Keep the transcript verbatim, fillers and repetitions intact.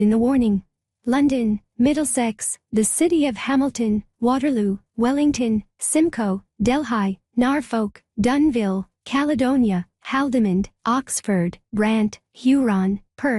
in the warning. London, Middlesex, the city of Hamilton, Waterloo, Wellington, Simcoe, Delhi, Norfolk, Dunville, Caledonia, Haldimand, Oxford, Brant, Huron, Perth.